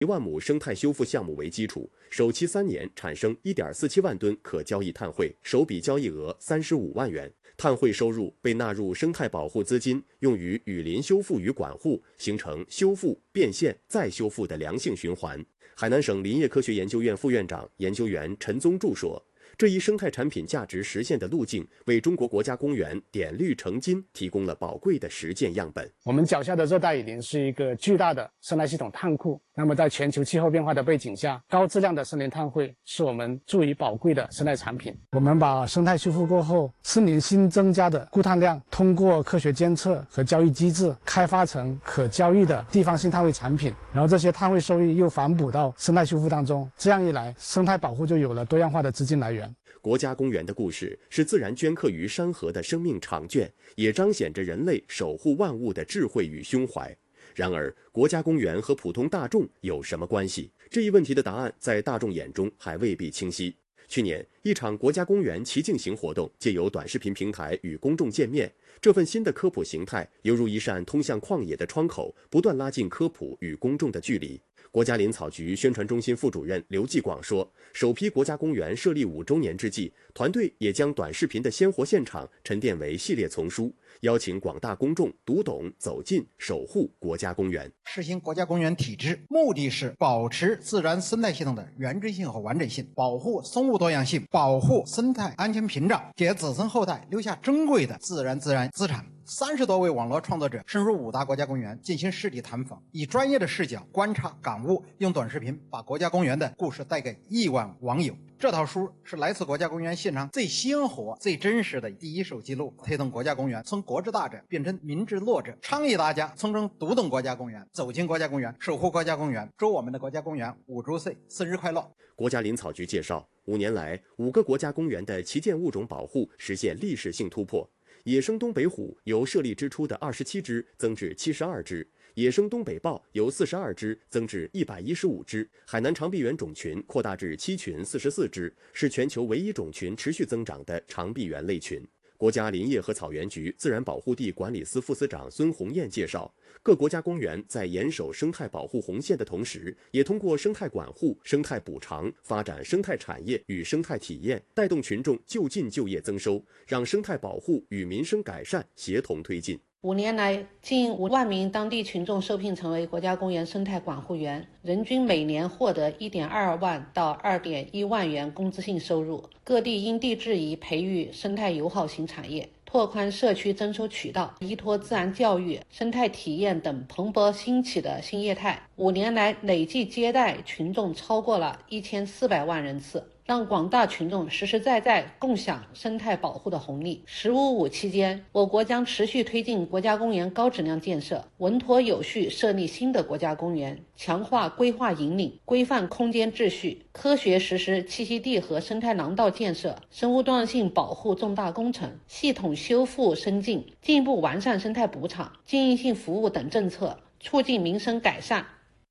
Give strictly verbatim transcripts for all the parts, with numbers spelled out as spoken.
一万亩生态修复项目为基础，首期三年产生 一点四七万吨可交易碳汇，首笔交易额三十五万元。碳汇收入被纳入生态保护资金，用于雨林修复与管护，形成修复、变现、再修复的良性循环。海南省林业科学研究院副院长、研究员陈宗柱说，这一生态产品价值实现的路径，为中国国家公园碘绿成金提供了宝贵的实践样本。 我们脚下的热带雨林是一个巨大的生态系统碳库，那么在全球气候变化的背景下，高质量的森林碳汇是我们注意宝贵的生态产品。我们把生态修复过后，森林新增加的固碳量，通过科学监测和交易机制，开发成可交易的地方性碳汇产品，然后这些碳汇收益又反哺到生态修复当中，这样一来，生态保护就有了多样化的资金来源。 国家公园的故事是自然镌刻于山河的生命长卷，也彰显着人类守护万物的智慧与胸怀。然而，国家公园和普通大众有什么关系？这一问题的答案在大众眼中还未必清晰。去年，一场国家公园骑径行活动借由短视频平台与公众见面，这份新的科普形态犹如一扇通向旷野的窗口，不断拉近科普与公众的距离。国家林草局宣传中心副主任刘继广说，首批国家公园设立五周年之际，团队也将短视频的鲜活现场沉淀为系列丛书，邀请广大公众读懂、走进、守护国家公园。 实行国家公园体制，目的是保持自然生态系统的原真性和完整性，保护生物多样性，保护生态安全屏障，给子孙后代留下珍贵的自然自然资产。三十多位网络创作者深入五大国家公园进行实地探访，以专业的视角观察感悟，用短视频把国家公园的故事带给亿万网友。这套书是来自国家公园现场最鲜活、最真实的第一手记录，推动国家公园从国之大者变成民之乐者，倡议大家从中读懂国家公园，走进国家公园，守护国家公园。祝我们的国家公园五周岁生日快乐！ 国家林草局介绍，五年来，五个国家公园的旗舰物种保护实现历史性突破。野生东北虎由设立之初的二十七只增至七十二只，野生东北豹由四十二只增至一百一十五只，海南长臂猿种群扩大至七群四十四只，是全球唯一种群持续增长的长臂猿类群。国家林业和草原局自然保护地管理司副司长孙红艳介绍，各国家公园在严守生态保护红线的同时，也通过生态管护、生态补偿，发展生态产业与生态体验，带动群众就近就业增收，让生态保护与民生改善协同推进。 五年来，近五万名当地群众受聘成为国家公园生态管护员，人均每年获得 一点二万到二点一万元工资性收入。各地因地制宜培育生态友好型产业，拓宽社区增收渠道，依托自然教育、生态体验等蓬勃兴起的新业态。五年来，累计接待群众超过了一千四百万人次，让广大群众实实在在共享生态保护的红利。十五五期间，我国将持续推进国家公园高质量建设，稳妥有序设立新的国家公园，强化规划引领，规范空间秩序，科学实施栖息地和生态廊道建设、生物多样性保护重大工程、系统修复升进，进一步完善生态补偿、经营性服务等政策，促进民生改善。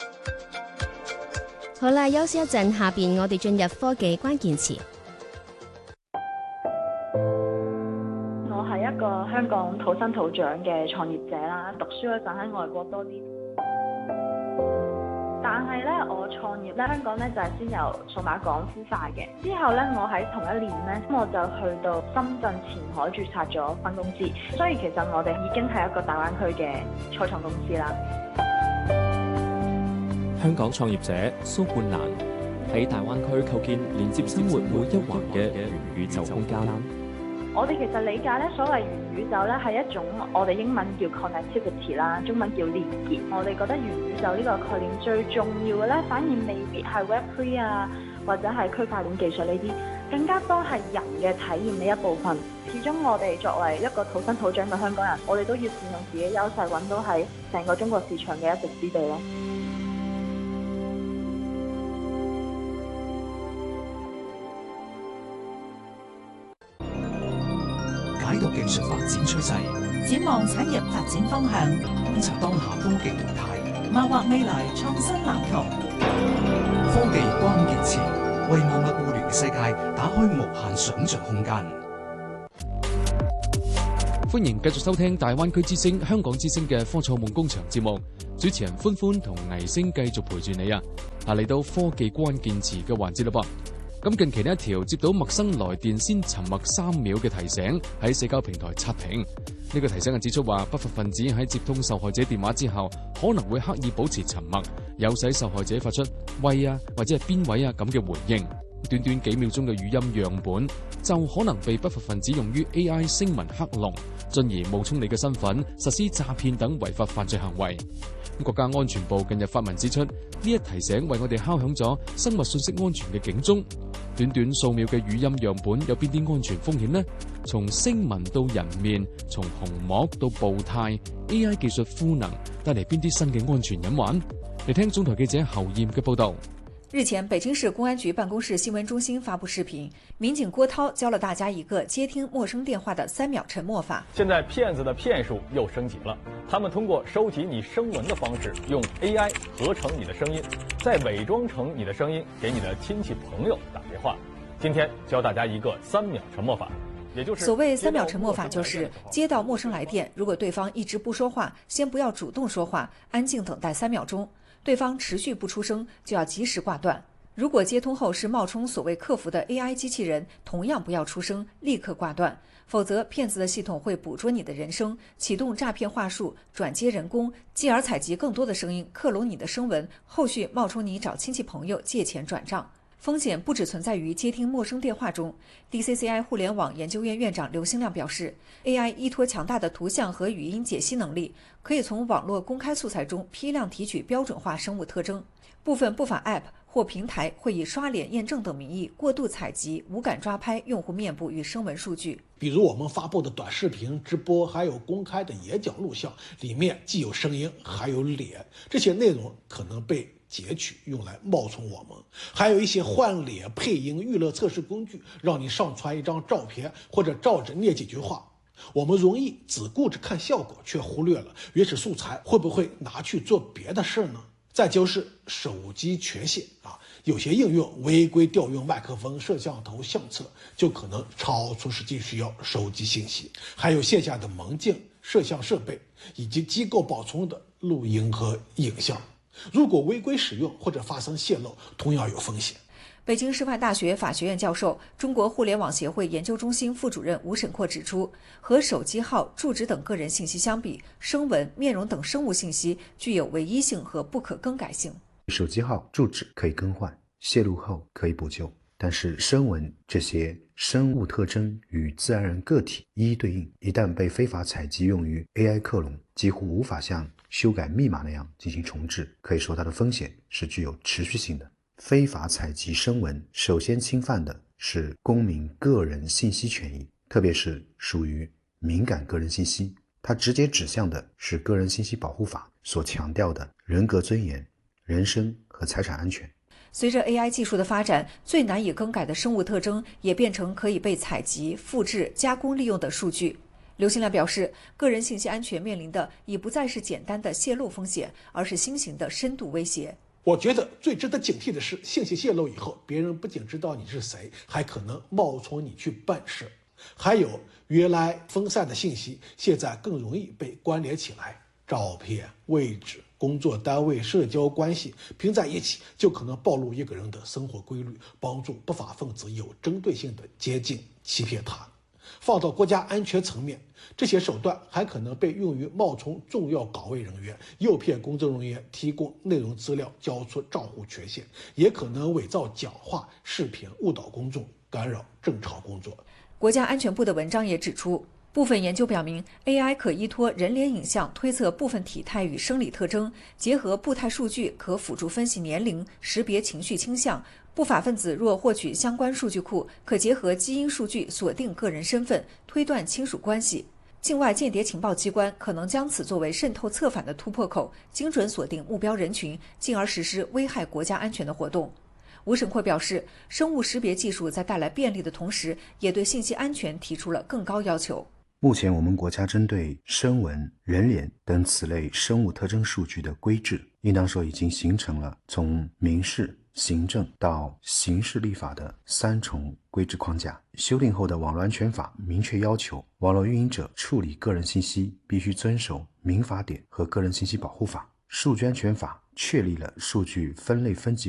好啦，休息一陣，下邊我哋進入科技關鍵詞。 我係一個香港土生土長嘅創業者啦，讀書嗰陣喺外國多啲。但係咧，我創業咧，香港咧就係先由數碼港孵化嘅。之後咧，我喺同一年咧，我就去到深圳前海註冊咗分公司，所以其實我哋已經係一個大灣區嘅初創公司啦。 香港創業者蘇冠蘭喺大灣區構建連接生活每一環嘅元宇宙空間。 我哋其實理解咧，所謂元宇宙咧係一種我哋英文叫 connectivity 啦，中文叫連結。我哋覺得元宇宙呢個概念最重要嘅咧，反而未必係 Web 三 啊，或者係區塊鏈技術呢啲，更加多係人嘅體驗呢一部分。始終我哋作為一個土生土長嘅香港人，我哋都要善用自己優勢，揾到喺成個中國市場嘅一席之地咯。 解讀技術發展趨勢，展望產業發展方向，觀察當下科技動態，謀劃未來創新藍圖。科技關鍵詞，為萬物互聯嘅世界打開無限想像空間。 歡迎繼續收聽大灣區之聲、香港之聲嘅科創夢工場節目。 主持人歡歡同倪星繼續陪住你啊！啊，嚟到科技關鍵詞嘅環節啦噃。咁近期呢一條接到陌生來電先沉默三秒嘅提醒喺社交平台刷屏。呢、這個提醒係指出話，不法分子喺接通受害者電話之後，可能會刻意保持沉默，誘使受害者發出喂啊或者係邊位啊咁嘅回應。短短幾秒鐘嘅語音樣本就可能被不法分子用於 A I 聲紋克隆，進而冒充你嘅身份，實施詐騙等違法犯罪行為。國家安全部近日發文指出，呢一提醒為我哋敲響咗生物信息安全嘅警鐘。短短數秒嘅語音樣本有邊啲安全風險呢？從聲紋到人面，從虹膜到步態 ，A I 技術賦能帶嚟邊啲新嘅安全隱患？嚟聽總台記者侯艷嘅報道。 日前，北京市公安局辦公室新聞中心發布視頻，民警郭濤教了大家一個接聽陌生電話的三秒沉默法。 現在騙子的騙術又升級了，他們通過收集你聲紋的方式，用 A I 合成你的聲音，再偽裝成你的聲音給你的親戚朋友打電話。今天教大家一個三秒沉默法，也就是所謂三秒沉默法，就是接到陌生來電，如果對方一直不說話，先不要主動說話，安靜等待三秒鐘。對方持續不出聲，就要及時掛斷。如果接通後是冒充所謂客服的 A I 機器人，同樣不要出聲，立刻掛斷，否則騙子的系統會捕捉你的人聲，啟動詐騙話術，轉接人工，繼而採集更多的聲音，克隆你的聲紋，後續冒充你找親戚朋友借錢轉賬。風險不只存在於接聽陌生電話中。D C C I 互聯網研究院院長劉興亮表示 ，A I 依託強大的圖像和語音解析能力，可以從網絡公開素材中批量提取標準化生物特徵。部分不法 App 或平台會以刷臉驗證等名義過度採集、無感抓拍用戶面部與聲紋數據。 比如我們發布的短視頻、直播，還有公開的演講錄像，裡面既有聲音，還有臉，這些內容可能被截取用來冒充我們。還有一些換臉配音娛樂測試工具，讓你上傳一張照片或者照着念幾句話。我們容易只顧着看效果，卻忽略了原始素材會不會拿去做別的事呢？再就是手機權限啊，有些應用違規調用麥克風、攝像頭、相冊，就可能超出實際需要收集信息。還有線下的門禁、攝像設備以及機構保存的錄音和影像，如果違規使用或者發生洩漏，同樣有風險。 北京師範大學法學院教授、中國互聯網協會研究中心副主任吳沈闊指出，和手機號、住址等個人信息相比，聲紋、面容等生物信息具有唯一性和不可更改性。 手機號、住址可以更換，洩露後可以補救，但是聲紋這些生物特徵與自然人個體一一對應，一旦被非法採集用於 A I 克隆，幾乎無法像修改密碼那樣進行重置，可以說它的風險是具有持續性的。非法採集聲紋，首先侵犯的是公民個人信息權益，特別是屬於敏感個人信息，它直接指向的是個人信息保護法所強調的人格尊嚴、人身和財產安全。 隨着 A I 技術的發展，最難以更改的生物特徵也變成可以被採集、複製、加工利用的數據。劉興亮表示，個人信息安全面臨的已不再是簡單的洩露風險，而是新型的深度威脅。 我覺得最值得警惕的是，信息洩露以後，別人不僅知道你是誰，還可能冒充你去辦事。還有原來分散的信息，現在更容易被關聯起來，照片、位置、工作單位、社交關係拼在一起，就可能暴露一個人的生活規律，幫助不法分子有針對性的接近、欺騙他。放到國家安全層面，這些手段還可能被用於冒充重要崗位人員，誘騙公眾人員提供內容資料，交出賬戶權限，也可能偽造講話、視頻，誤導公眾，干擾正常工作。 國家安全部的文章也指出，部分研究表明 ，A I 可依託人臉影像推測部分體態與生理特徵，結合步態數據可輔助分析年齡、識別情緒傾向。不法分子若獲取相關數據庫，可結合基因數據鎖定個人身份，推斷親屬關係。境外間諜情報機關可能將此作為滲透策反的突破口，精準鎖定目標人群，進而實施危害國家安全的活動。吳沈闊表示，生物識別技術在帶來便利的同時，也對信息安全提出了更高要求。 目前我們國家針對聲紋、人臉等此類生物特徵數據的規制，應當說已經形成了從民事、行政到刑事立法的三重規制框架。修訂後的網絡安全法明確要求，網絡運營者處理個人信息必須遵守民法典和個人信息保護法。 数据安全法确立了数据分类分级